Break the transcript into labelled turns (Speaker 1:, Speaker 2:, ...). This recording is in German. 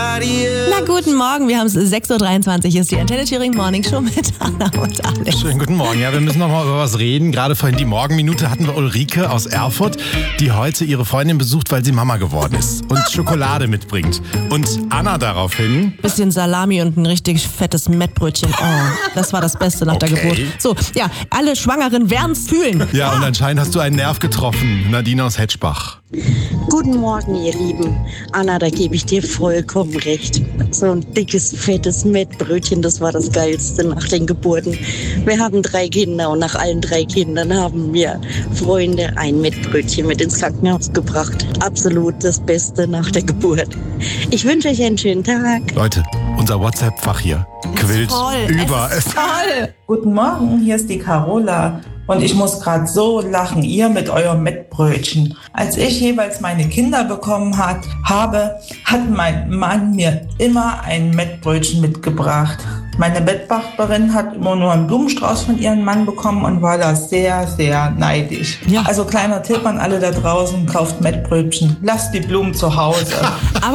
Speaker 1: Na, guten Morgen, wir haben es 6.23 Uhr, ist die Antenne Thüringen Morning Show mit Anna und Alex.
Speaker 2: Schönen guten Morgen. Ja, wir müssen noch mal über was reden. Gerade vorhin die Morgenminute hatten wir Ulrike aus Erfurt, die heute ihre Freundin besucht, weil sie Mama geworden ist und Schokolade mitbringt. Und Anna daraufhin...
Speaker 1: Bisschen Salami und ein richtig fettes Mettbrötchen. Oh, das war das Beste nach der Geburt. So, ja, alle Schwangeren werden's fühlen.
Speaker 2: Ja, und anscheinend hast du einen Nerv getroffen. Nadine aus Hetschbach.
Speaker 3: Guten Morgen, ihr Lieben. Anna, da gebe ich dir vollkommen recht. So ein dickes, fettes Mettbrötchen, das war das Geilste nach den Geburten. Wir haben 3 Kinder und nach allen 3 Kindern haben mir Freunde ein Mettbrötchen mit ins Krankenhaus gebracht. Absolut das Beste nach der Geburt. Ich wünsche euch einen schönen Tag.
Speaker 2: Leute, unser WhatsApp-Fach hier quillt über.
Speaker 1: Es ist toll.
Speaker 4: Guten Morgen, hier ist die Carola. Und ich muss gerade so lachen, ihr mit eurem Mettbrötchen. Als ich jeweils meine Kinder bekommen habe, hat mein Mann mir immer ein Mettbrötchen mitgebracht. Meine Bettwäscherin hat immer nur einen Blumenstrauß von ihrem Mann bekommen und war da sehr, sehr neidisch.
Speaker 1: Ja.
Speaker 4: Also kleiner Tipp an alle da draußen, kauft Mettbrötchen, lasst die Blumen zu Hause.